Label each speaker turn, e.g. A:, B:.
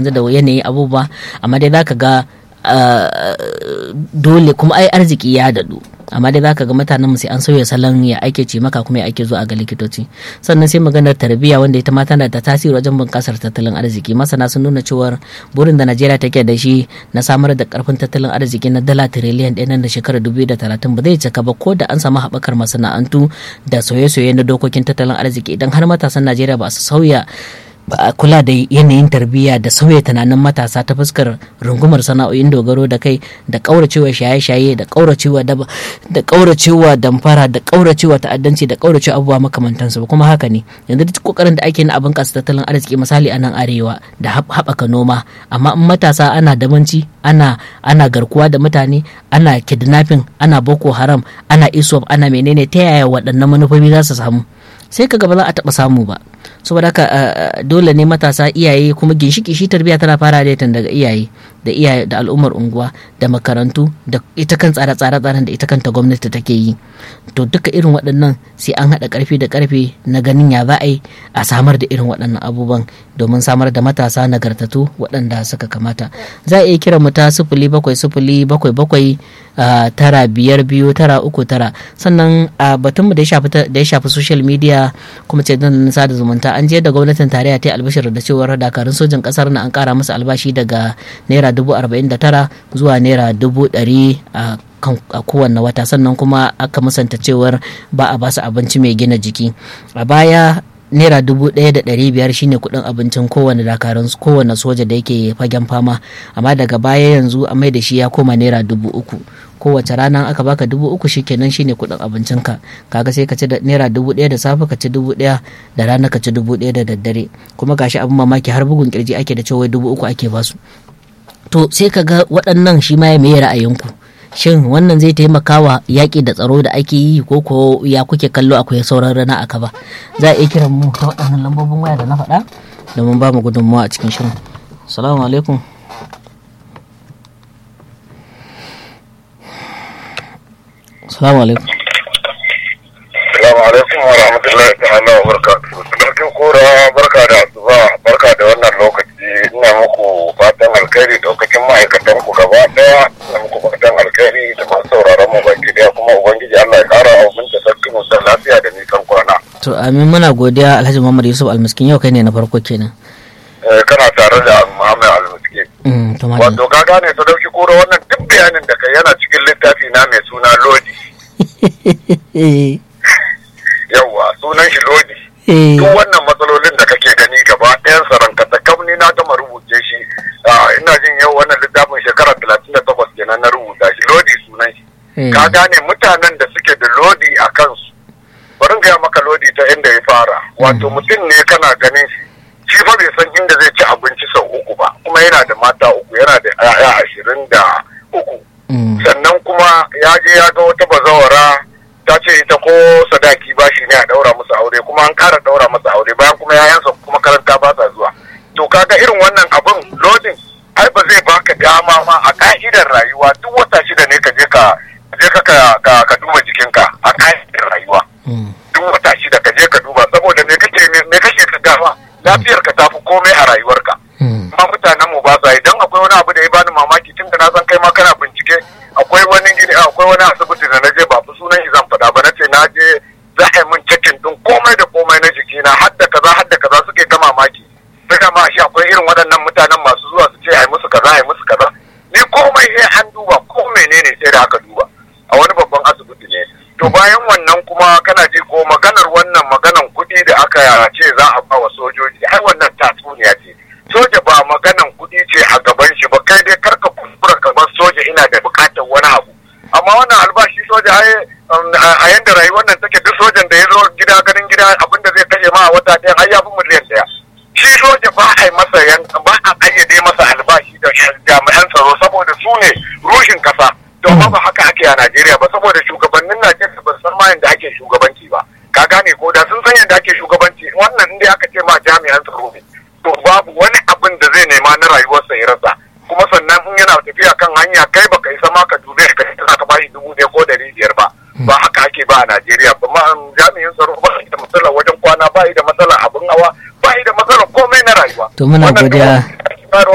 A: da yanayin abubuwa, amma dai zaka ga dole kuma ai arziki ya daɗu, amma dai zaka ga mutanen mu sai an sauya salon ya ake ce maka kuma ya ake zuwa ga likitoci. Sannan sai maganar tarbiyya wanda ita ma tana da tasiri wajen bunƙasar tattalin arziki. Masana sun nuna cewar burin da Najeriya take da shi na samar da karfin tattalin arziki na dala tiriliyan ɗaya nan da shekarar 2030 ba zai cika ba ko da an samu haɓakar masana'antu da sauye-sauye na dokokin tattalin arziki. Idan har matasan Najeriya ba su sauya ba a kula da yanayin tarbiyya da sauya tunanin matasa ta fuskar rungumar sana'o'in dogaro da kai, da kauracewa shaye-shaye, da kauracewa daba, da kauracewa damfara, da kauracewa ta'addanci, da kauracewa abubuwa makamantansu ba. Kuma haka ne yanzu duk kokarin da ake na abin kasa tattalin arziki misali a nan arewa da haɓaka noma, amma in matasa ana damanci, ana garkuwa da mutane, ana kidnapping, ana boko haram, ana iswap, ana menene, ta yaya waɗannan manufofi za su samu? Sai kaga ba za a taɓa samu ba. Saboda haka dole ne matasa, iyaye, kuma ginshiki shi tarbiyya tana fara da daga iyaye da al'ummar unguwa da makarantu da ita kan tsare-tsaren da ita kanta gwamnati take yi. To duka irin waɗannan sai an haɗa ƙarfi da ƙarfe na ganin ya za a yi a samar da irin waɗannan abubuwan domin samar da matasa nagartatu waɗanda suka kamata. Za a iya kiran mu ta 07077 sannan a batunmu da ya shafi social media kuma ce don sada zumunta, an je da gwamnatin tarayya ta albashir da cewar dakarun sojin kasar na an kara masa albashi daga naira 49,000 zuwa naira 100,000 a kowanne wata. Sannan kuma aka musanta cewar ba a basu abinci mai gina jiki. A baya naira 1,500 shine kudin abincin kowane dakarun kowane soja da yake fagen fama, amma daga baya yanzu a mai da shi ya koma naira 3,000. kowace rana aka baka 3,000 shikenan shine kudin abincinka. Kaga sai ka ci da naira 1,000 da safe, ka ci 1,000 da rana, ka ci 1,000 da daddare. Kuma gashi abin mamaki har bugun kirji ake da cewa 3,000 ake basu. To sai ka ga waɗannan shi ma ya meye ra'ayinku? Shin wannan zai taimaka wa yaƙi da tsaro da ake yi, ko ya kuke kallo akwai sauran rana aka ba? Za a iya kiran mu ta waɗannan lambobin waya da na faɗa domin ba mu gudunmawa a cikin shirin. Assalamu alaikum. Assalamu alaikum.
B: Assalamu alaikum wa rahmatullahi ta'ala wa barakatuhu. Sarkin kura, barka da asuba, barka da wannan lokaci. Ina muku fatan alkhairi da lokacin ma'aikatan ku gaba daya. Ina muku fatan alkhairi da masu sauraron mu baki daya, kuma ubangiji Allah ya kara abinta sarkin mu da lafiya da nisan kwana.
A: To amin, muna godiya Alhaji Muhammad Yusuf Almiskin. Yau kai ne na farko kenan.
B: Kana tare da Muhammad Almiskin. Wato ka gane sadauki kura, wannan duk bayanin da kai yana cikin littafi na mai suna Lodi. Yawwa, sunan shi Lodi. Duk wannan matsalolin da kake gani gaba ɗayan saranka ta kamni na gama rubuce shi. Ina jin yau wannan littafin shekara 38 kenan na rubuta shi. Lodi sunan shi. Ka gane mutanen da suke da lodi a kansu. Bari gaya maka lodi ta inda ya fara. Wato mutum ne kana ganin shi. Shi fa bai san inda zai ci abinci sau 3 ba. Kuma yana da mata 3, yana da 'ya'ya 23. Sannan kuma ya je ya ga wata bazawara ta ce ita ko sadaki ba shi ne a daura musu aure, kuma an kara daura masa aure bayan kuma yayansa kuma makaranta ba sa zuwa. To kaga irin wannan abin lodin ai ba zai baka dama ma a ka'idar rayuwa duk wata 6 ne ka je ka duba jikinka a ka'idar rayuwa. Duk wata 6 ka je ka duba, saboda me kake ka gawa lafiyar ka tafi komai a rayuwarka. Amma mutanen mu ba sa yi. Dan akwai wani abu da ya bani mamaki, tun da na san kai ma kana bincike. Akwai wani asibiti da na je, ba sunan shi zan faɗa ba, na ce na je za a yi min cikin din komai da komai na jikina, har da kaza suke ta mamaki. Suka ma shi akwai irin waɗannan mutanen masu zuwa su ce a yi musu kaza. Ni komai sai an duba, ko menene sai da aka duba a wani babban asibiti ne. To bayan wannan kuma kana ji ko maganan kuɗi da aka ce za a ba wa sojoji, ai wannan tatsuniya ce. Soja ba maganan kuɗi ce a gaban shi ba, kai dai karka kuskura kamar soja ina da bukatar wani abu. Amma wannan albashi soja a yanda rayuwar nan take, duk sojan da ya zo gida ganin gida abinda zai kashe ma a wata ɗaya har ya fi miliyan 1. Shi soja ba a kayyade masa albashi da jami'an tsaro, saboda su ne rushin kasa. To ba haka ake a Najeriya ba, saboda shugabannin Najeriya ba san ma yanda ake shugabanci ba. Ka gane ko da sun san yanda ake shugabanci, wannan inda aka ce ma jami'an tsaro ne, to babu wani abin da zai nema na rayuwarsa ya rasa. Kuma sannan in yana tafiya kan hanya, kai baka isa ma ka dube ka za ka bashi 1,000 ko 500 ba. Ba haka ake ba a Najeriya ba. Jami'in tsaro ba da matsala wajen kwana, ba da matsala abin hawa, ba da matsala komai na rayuwa.
A: To muna godiya